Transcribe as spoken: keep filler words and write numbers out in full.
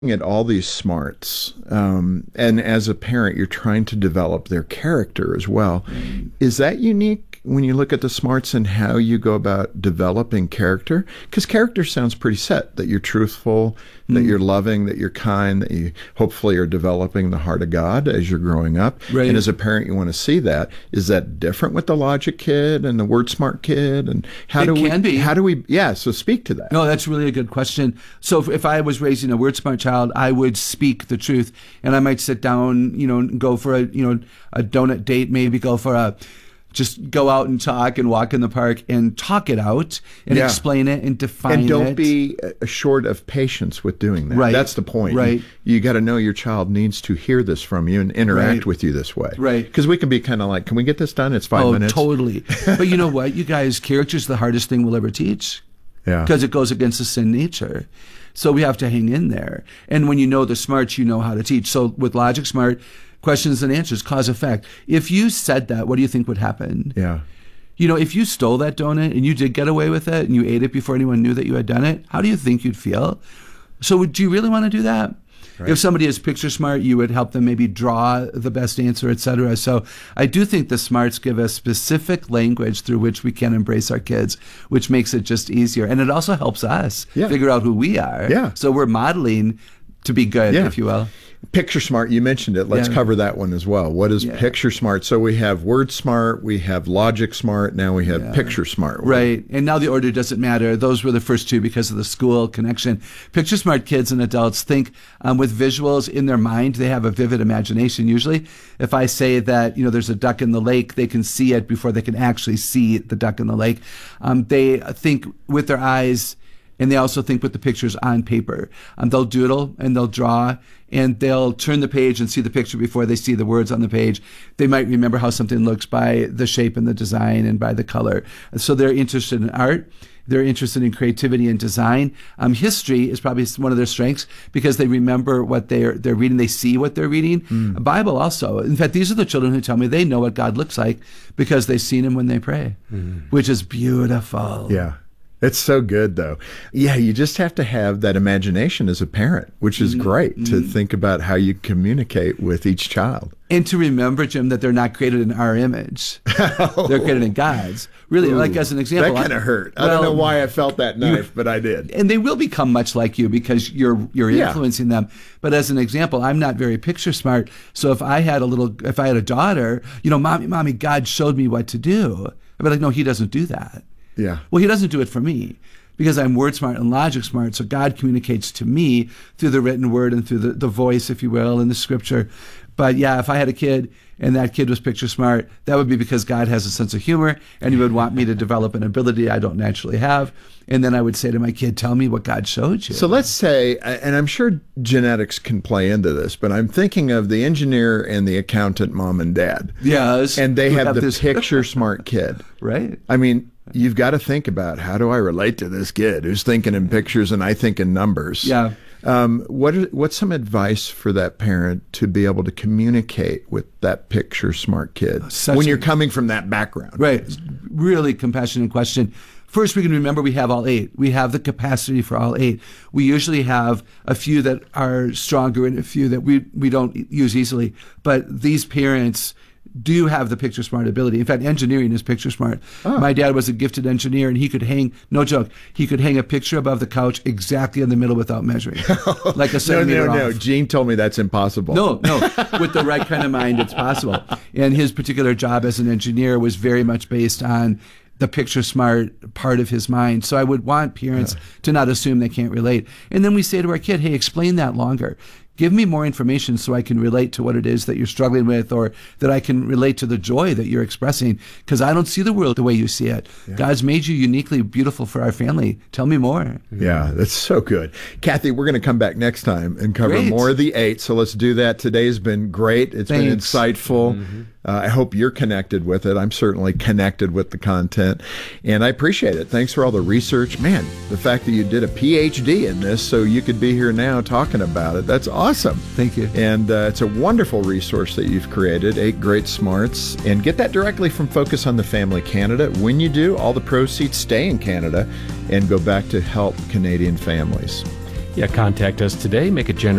at all these smarts, um, and as a parent, you're trying to develop their character as well. Is that unique when you look at the smarts and how you go about developing character? Because character sounds pretty set, that you're truthful, mm. that you're loving, that you're kind, that you hopefully are developing the heart of God as you're growing up. Right. And as a parent, you want to see that. Is that different with the logic kid and the word smart kid? And how it do we, can be. how do we, yeah, so speak to that. No, that's really a good question. So if, if I was raising a word smart child, I would speak the truth, and I might sit down, you know, and go for a, you know, a donut date, maybe go for a, just go out and talk and walk in the park and talk it out and yeah. explain it and define it. And don't it. be short of patience with doing that. Right. That's the point. Right. You, you got to know your child needs to hear this from you and interact right. with you this way. Right. Because we can be kind of like, can we get this done? It's five oh, minutes. Totally. But you know what, you guys, character's the hardest thing we'll ever teach. Yeah. Because it goes against the sin nature. So we have to hang in there. And when you know the smarts, you know how to teach. So with Logic Smart, questions and answers, cause effect. If you said that, what do you think would happen? Yeah. You know, if you stole that donut and you did get away with it and you ate it before anyone knew that you had done it, how do you think you'd feel? So would you really want to do that? Right. If somebody is picture smart, you would help them maybe draw the best answer, et cetera. So I do think the smarts give us specific language through which we can embrace our kids, which makes it just easier. And it also helps us yeah. figure out who we are. Yeah. So we're modeling to be good, yeah. if you will. Picture smart, you mentioned it. Let's yeah. cover that one as well. What is yeah. picture smart? So we have word smart, we have logic smart, now we have yeah. picture smart. Right. And now the order doesn't matter. Those were the first two because of the school connection. Picture smart kids and adults think um, with visuals in their mind. They have a vivid imagination usually. If I say that, you know, there's a duck in the lake, they can see it before they can actually see the duck in the lake. Um, they think with their eyes, and they also think with the pictures on paper. Um, they'll doodle and they'll draw and they'll turn the page and see the picture before they see the words on the page. They might remember how something looks by the shape and the design and by the color. So they're interested in art. They're interested in creativity and design. Um, history is probably one of their strengths because they remember what they're they're reading. They see what they're reading. Mm. Bible also. In fact, these are the children who tell me they know what God looks like because they've seen him when they pray, mm. which is beautiful. Yeah. It's so good, though. Yeah, you just have to have that imagination as a parent, which is great mm-hmm. to think about how you communicate with each child. And to remember, Jim, that they're not created in our image. oh. They're created in God's. Really, Ooh, like as an example. That kind of hurt. Well, I don't know why I felt that knife, you, but I did. And they will become much like you because you're you're yeah. influencing them. But as an example, I'm not very picture smart. So if I had a little, if I had a daughter, you know, mommy, mommy, God showed me what to do. I'd be like, no, he doesn't do that. Yeah. Well, he doesn't do it for me because I'm word smart and logic smart. So God communicates to me through the written word and through the, the voice, if you will, in the scripture. But yeah, if I had a kid and that kid was picture smart, that would be because God has a sense of humor and he would want me to develop an ability I don't naturally have. And then I would say to my kid, tell me what God showed you. So let's say, and I'm sure genetics can play into this, but I'm thinking of the engineer and the accountant mom and dad. Yes. And they have, have the this picture smart kid. Right. I mean, you've got to think about how do I relate to this kid who's thinking in pictures and I think in numbers. Yeah. Um, what are, what's some advice for that parent to be able to communicate with that picture smart kid Such when a, you're coming from that background? Right. Really compassionate question. First, we can remember we have all eight. We have the capacity for all eight. We usually have a few that are stronger and a few that we, we don't use easily. But these parents do have the picture smart ability. In fact, engineering is picture smart. Oh. My dad was a gifted engineer and he could hang, no joke, he could hang a picture above the couch exactly in the middle without measuring. Like a centimeter No, no, off. no. Gene told me that's impossible. No, no. With the right kind of mind, it's possible. And his particular job as an engineer was very much based on the picture smart part of his mind. So I would want parents yeah. to not assume they can't relate. And then we say to our kid, hey, explain that longer. Give me more information so I can relate to what it is that you're struggling with or that I can relate to the joy that you're expressing because I don't see the world the way you see it. Yeah. God's made you uniquely beautiful for our family. Tell me more. Yeah, that's so good. Kathy, we're going to come back next time and cover great. more of the eight. So let's do that. Today's been great. It's Thanks. been insightful. Mm-hmm. Uh, I hope you're connected with it. I'm certainly connected with the content, and I appreciate it. Thanks for all the research. Man, the fact that you did a P H D in this so you could be here now talking about it, that's awesome. Thank you. And uh, it's a wonderful resource that you've created, Eight Great Smarts, and get that directly from Focus on the Family Canada. When you do, all the proceeds stay in Canada and go back to help Canadian families. Yeah, contact us today. Make a generous